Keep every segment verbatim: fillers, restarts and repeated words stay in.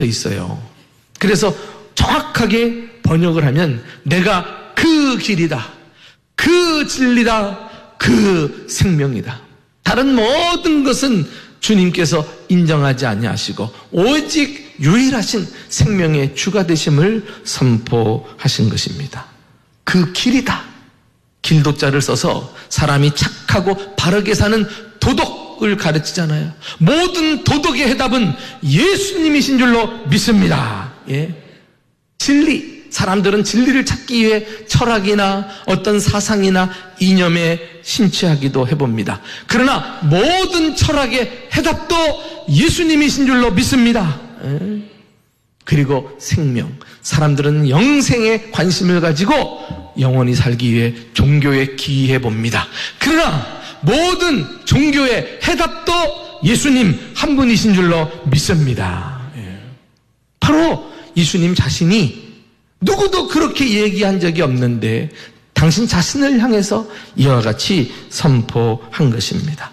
있어요. 그래서 정확하게 번역을 하면 내가 그 길이다, 그 진리다, 그 생명이다. 다른 모든 것은 주님께서 인정하지 아니하시고 오직 유일하신 생명의 주가 되심을 선포하신 것입니다. 그 길이다. 길도자를 써서 사람이 착하고 바르게 사는 도덕을 가르치잖아요. 모든 도덕의 해답은 예수님이신 줄로 믿습니다. 예. 진리, 사람들은 진리를 찾기 위해 철학이나 어떤 사상이나 이념에 심취하기도 해봅니다. 그러나 모든 철학의 해답도 예수님이신 줄로 믿습니다. 예. 그리고 생명, 사람들은 영생에 관심을 가지고 영원히 살기 위해 종교에 기이해 봅니다. 그러나 모든 종교의 해답도 예수님 한 분이신 줄로 믿습니다. 예. 바로 예수님 자신이 누구도 그렇게 얘기한 적이 없는데 당신 자신을 향해서 이와 같이 선포한 것입니다.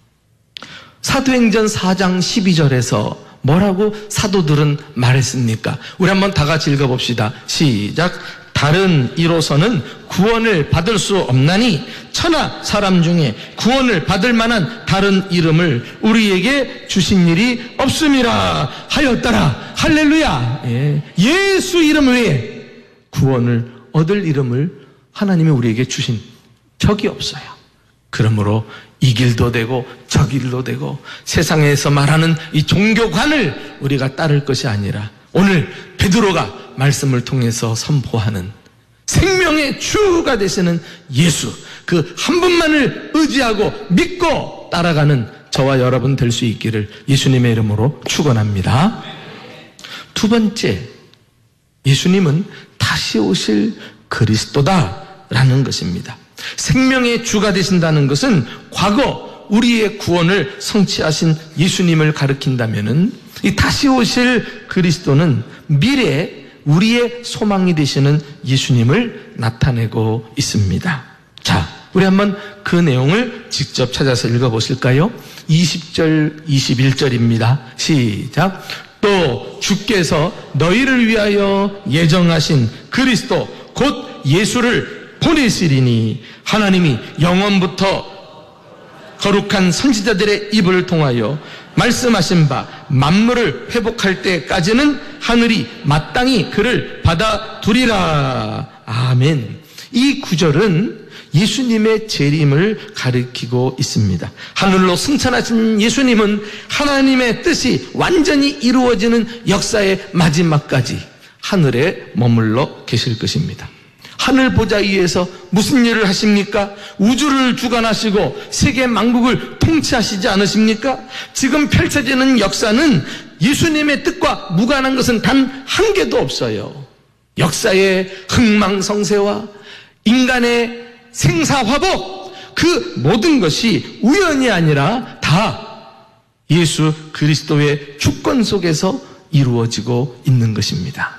사도행전 사 장 십이 절에서 뭐라고 사도들은 말했습니까? 우리 한번 다 같이 읽어봅시다. 시작. 다른 이로서는 구원을 받을 수 없나니 천하 사람 중에 구원을 받을 만한 다른 이름을 우리에게 주신 일이 없음이라 하였더라. 할렐루야. 예. 예수 이름 외에 구원을 얻을 이름을 하나님이 우리에게 주신 적이 없어요. 그러므로 이 길도 되고 저 길도 되고 세상에서 말하는 이 종교관을 우리가 따를 것이 아니라 오늘 베드로가 말씀을 통해서 선포하는 생명의 주가 되시는 예수, 그 한 분만을 의지하고 믿고 따라가는 저와 여러분 될 수 있기를 예수님의 이름으로 축원합니다. 두 번째, 예수님은 다시 오실 그리스도다라는 것입니다. 생명의 주가 되신다는 것은 과거 우리의 구원을 성취하신 예수님을 가리킨다면은 이 다시 오실 그리스도는 미래에 우리의 소망이 되시는 예수님을 나타내고 있습니다. 자, 우리 한번 그 내용을 직접 찾아서 읽어보실까요? 이십 절, 이십일 절입니다. 시작. 또 주께서 너희를 위하여 예정하신 그리스도 곧 예수를 보내시리니 하나님이 영원부터 거룩한 선지자들의 입을 통하여 말씀하신 바 만물을 회복할 때까지는 하늘이 마땅히 그를 받아두리라. 아멘. 이 구절은 예수님의 재림을 가리키고 있습니다. 하늘로 승천하신 예수님은 하나님의 뜻이 완전히 이루어지는 역사의 마지막까지 하늘에 머물러 계실 것입니다. 하늘 보좌 위에서 무슨 일을 하십니까? 우주를 주관하시고 세계 만국을 통치하시지 않으십니까? 지금 펼쳐지는 역사는 예수님의 뜻과 무관한 것은 단 한 개도 없어요. 역사의 흥망성쇠와 인간의 생사화복, 그 모든 것이 우연이 아니라 다 예수 그리스도의 주권 속에서 이루어지고 있는 것입니다.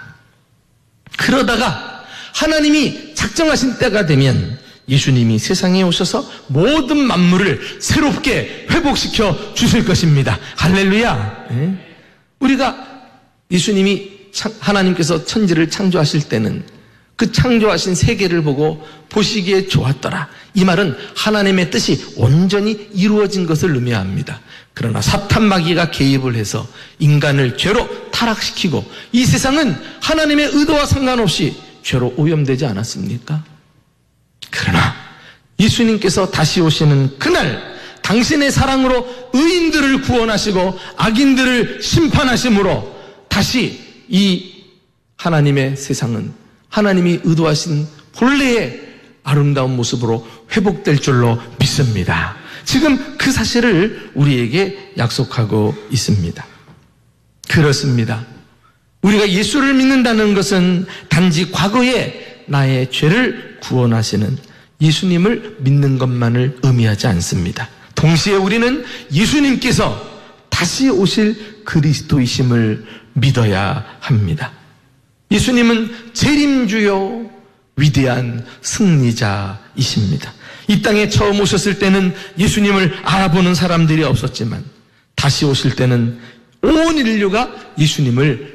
그러다가 하나님이 작정하신 때가 되면 예수님이 세상에 오셔서 모든 만물을 새롭게 회복시켜 주실 것입니다. 할렐루야. 네. 우리가 예수님이 하나님께서 천지를 창조하실 때는 그 창조하신 세계를 보고 보시기에 좋았더라. 이 말은 하나님의 뜻이 온전히 이루어진 것을 의미합니다. 그러나 사탄 마귀가 개입을 해서 인간을 죄로 타락시키고 이 세상은 하나님의 의도와 상관없이 죄로 오염되지 않았습니까? 그러나 예수님께서 다시 오시는 그날 당신의 사랑으로 의인들을 구원하시고 악인들을 심판하심으로 다시 이 하나님의 세상은 하나님이 의도하신 본래의 아름다운 모습으로 회복될 줄로 믿습니다. 지금 그 사실을 우리에게 약속하고 있습니다. 그렇습니다. 우리가 예수를 믿는다는 것은 단지 과거에 나의 죄를 구원하시는 예수님을 믿는 것만을 의미하지 않습니다. 동시에 우리는 예수님께서 다시 오실 그리스도이심을 믿어야 합니다. 예수님은 재림주요 위대한 승리자이십니다. 이 땅에 처음 오셨을 때는 예수님을 알아보는 사람들이 없었지만 다시 오실 때는 온 인류가 예수님을